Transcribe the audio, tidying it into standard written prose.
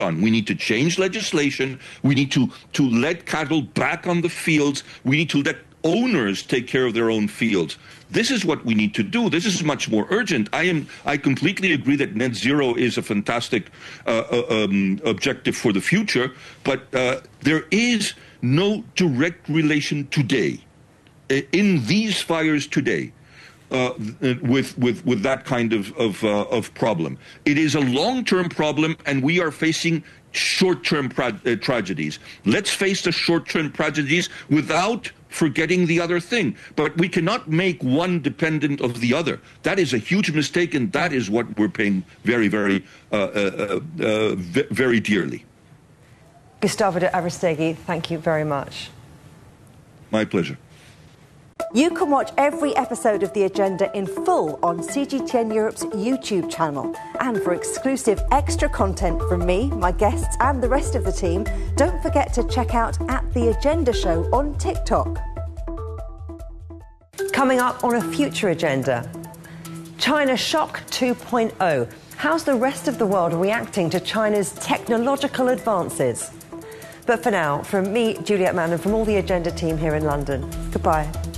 on. We need to change legislation. We need to let cattle back on the fields. We need to let owners take care of their own fields. This is what we need to do. This is much more urgent. I completely agree that net zero is a fantastic objective for the future, but there is no direct relation today in these fires today with that kind of problem. It is a long-term problem, and we are facing short-term tragedies. Let's face the short-term tragedies without forgetting the other thing. But we cannot make one dependent of the other. That is a huge mistake, and that is what we're paying very, very, very dearly. Gustavo de Aristegui, thank you very much. My pleasure. You can watch every episode of The Agenda in full on CGTN Europe's YouTube channel. And for exclusive extra content from me, my guests and the rest of the team, don't forget to check out The Agenda Show on TikTok. Coming up on a future agenda, China Shock 2.0. How's the rest of the world reacting to China's technological advances? But for now, from me, Juliet Mann, and from all the Agenda team here in London, goodbye.